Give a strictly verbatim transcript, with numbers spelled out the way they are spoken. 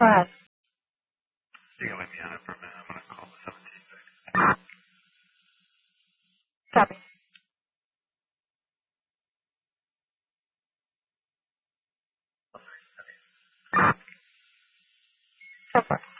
Go ahead. You can leave me on it for a minute. I'm going to call the seventeen back. Copy. So far.